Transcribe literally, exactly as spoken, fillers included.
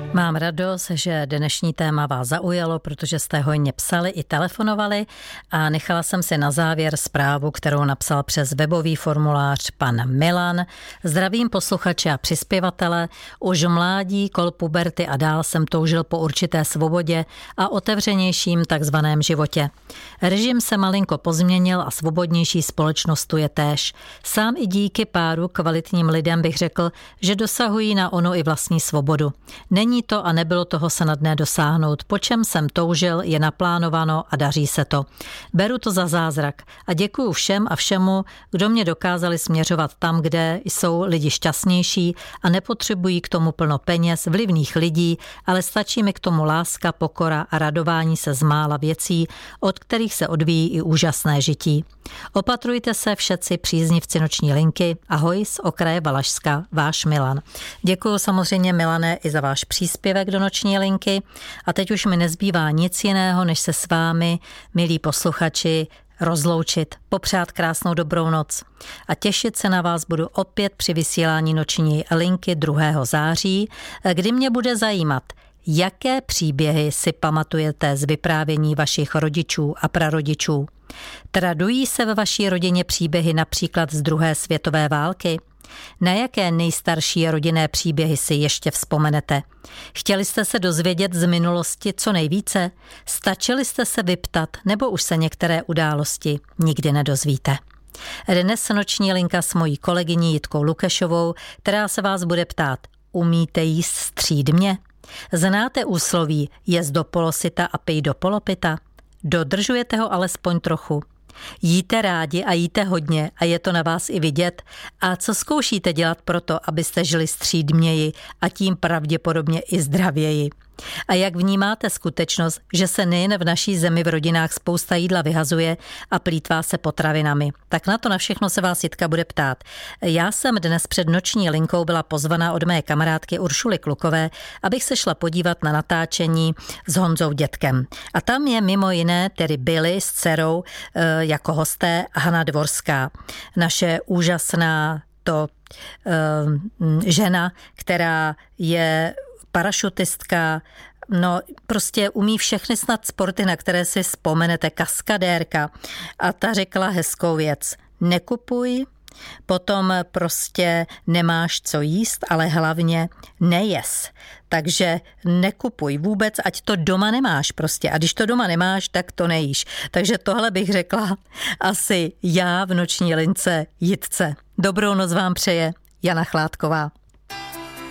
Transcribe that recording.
Mám radost, že dnešní téma vás zaujalo, protože jste hojně psali i telefonovali a nechala jsem si na závěr zprávu, kterou napsal přes webový formulář pan Milan. Zdravím posluchače a přispěvatele. Už v mládí, kol puberty a dál jsem toužil po určité svobodě a otevřenějším takzvaném životě. Režim se malinko pozměnil a svobodnější společnost tu je též. Sám i díky páru kvalitním lidem bych řekl, že dosahují na onu i vlastní svobodu. Není to a nebylo toho snadné dosáhnout. Po čem jsem toužil, je naplánováno a daří se to. Beru to za zázrak a děkuju všem a všemu, kdo mě dokázali směřovat tam, kde jsou lidi šťastnější a nepotřebují k tomu plno peněz, vlivných lidí, ale stačí mi k tomu láska, pokora a radování se z mála věcí, od kterých se odvíjí i úžasné žití. Opatrujte se všetci příznivci Noční linky. Ahoj z okraje Valašska, váš Milan. Děkuju samozřejmě, Milane, i za váš příspěvek do Noční linky a teď už mi nezbývá nic jiného, než se s vámi, milí posluchači, rozloučit, popřát krásnou dobrou noc a těšit se na vás budu opět při vysílání Noční linky druhého září, kdy mě bude zajímat, jaké příběhy si pamatujete z vyprávění vašich rodičů a prarodičů. Tradují se ve vaší rodině příběhy například z druhé světové války? Na jaké nejstarší rodinné příběhy si ještě vzpomenete? Chtěli jste se dozvědět z minulosti co nejvíce? Stačili jste se vyptat, nebo už se některé události nikdy nedozvíte? Dnes Noční linka s mojí kolegyní Jitkou Lukešovou, která se vás bude ptát, umíte jíst střídmě? Znáte úsloví jest do polosyta a pij do polopita? Dodržujete ho alespoň trochu? Jíte rádi a jíte hodně a je to na vás i vidět? A co zkoušíte dělat proto, abyste žili střídměji a tím pravděpodobně i zdravěji? A jak vnímáte skutečnost, že se nejen v naší zemi v rodinách spousta jídla vyhazuje a plýtvá se potravinami? Tak na to na všechno se vás Jitka bude ptát. Já jsem dnes před Noční linkou byla pozvaná od mé kamarádky Uršuly Klukové, abych se šla podívat na natáčení s Honzou Dětkem. A tam je mimo jiné tedy byli s dcerou e, jako hosté Hana Dvorská, naše úžasná to e, žena, která je parašutistka, no prostě umí všechny snad sporty, na které si vzpomenete, kaskadérka. A ta řekla hezkou věc, nekupuj, potom prostě nemáš co jíst, ale hlavně nejes. Takže nekupuj vůbec, ať to doma nemáš prostě. A když to doma nemáš, tak to nejíš. Takže tohle bych řekla asi já v Noční lince Jitce. Dobrou noc vám přeje Jana Chládková.